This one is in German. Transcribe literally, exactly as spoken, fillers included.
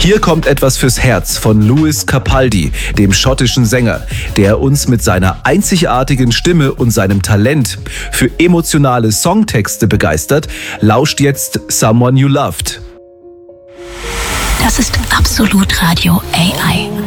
Hier kommt etwas fürs Herz von Lewis Capaldi, dem schottischen Sänger, der uns mit seiner einzigartigen Stimme und seinem Talent für emotionale Songtexte begeistert. Lauscht jetzt Someone You Loved. Das ist Absolut Radio A I.